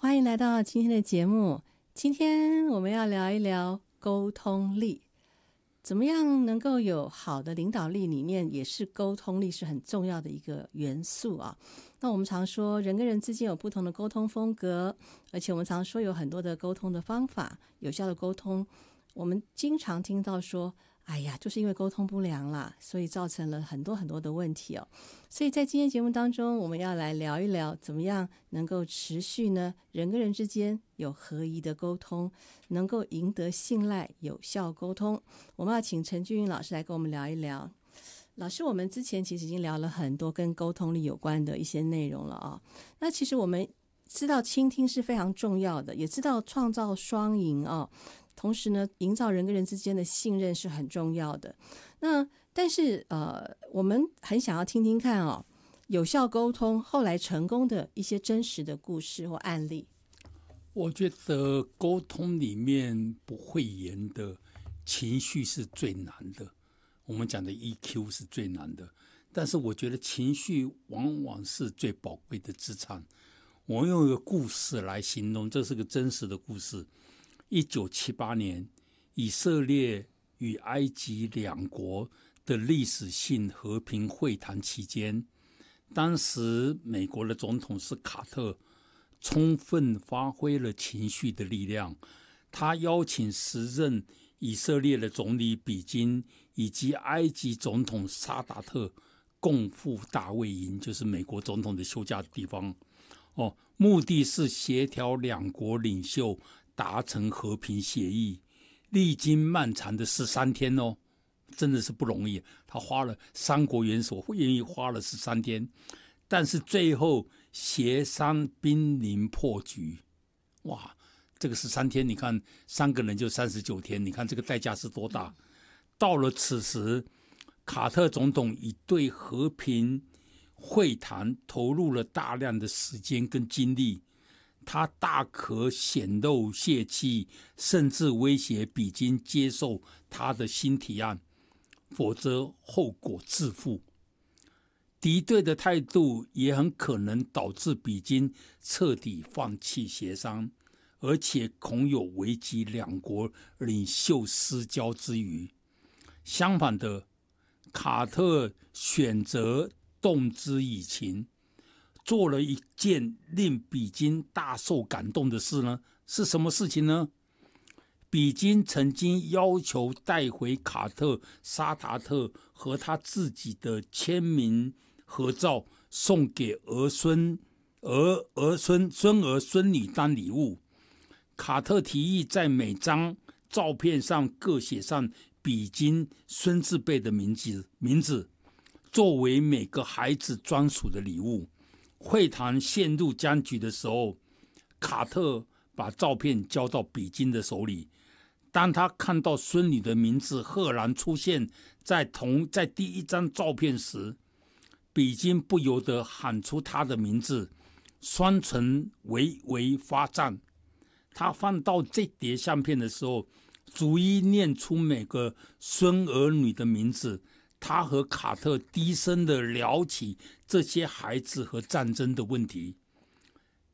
欢迎来到今天的节目。今天我们要聊一聊沟通力，怎么样能够有好的领导力，里面也是沟通力是很重要的一个元素啊。那我们常说人跟人之间有不同的沟通风格，而且我们常说有很多的沟通的方法，有效的沟通，我们经常听到说哎呀，就是因为沟通不良啦，所以造成了很多很多的问题哦。所以在今天节目当中，我们要来聊一聊怎么样能够持续呢，人跟人之间有合宜的沟通，能够赢得信赖，有效沟通。我们要请陈俊云老师来跟我们聊一聊。老师，我们之前其实已经聊了很多跟沟通力有关的一些内容了啊。那其实我们知道倾听是非常重要的，也知道创造双赢啊。同时呢，营造人跟人之间的信任是很重要的。那但是我们很想要听听看哦，有效沟通后来成功的一些真实的故事或案例。 我觉得沟通里面不讳言的情绪是最难的，我们讲的 EQ 是最难的，但是我觉得情绪往往是最宝贵的资产。我用一个故事来形容，这是个真实的故事。1978年，以色列与埃及两国的历史性和平会谈期间，当时美国的总统是卡特，充分发挥了情绪的力量。他邀请时任以色列的总理比金以及埃及总统沙达特共赴大卫营，就是美国总统的休假的地方。目的是协调两国领袖达成和平协议，历经漫长的13天哦，真的是不容易。他花了三国元首愿意花了13天，但是最后协商濒临破局。哇，这个13天，你看3个人就39天，你看这个代价是多大？到了此时，卡特总统已对和平会谈投入了大量的时间跟精力。他大可显露泄气，甚至威胁比金接受他的新提案，否则后果自负。敌对的态度也很可能导致比金彻底放弃协商，而且恐有危及两国领袖私交之余。相反的，卡特选择动之以情，做了一件令比金大受感动的事呢？是什么事情呢？比金曾经要求带回卡特、沙达特和他自己的签名合照，送给孙儿孙女当礼物。卡特提议在每张照片上各写上比金孙字辈的名字，作为每个孩子专属的礼物。会谈陷入僵局的时候，卡特把照片交到比金的手里。当他看到孙女的名字赫然出现在第一张照片时，比金不由得喊出她的名字，双唇微微发颤。他翻到这叠相片的时候，逐一念出每个孙儿女的名字。他和卡特低声地聊起这些孩子和战争的问题。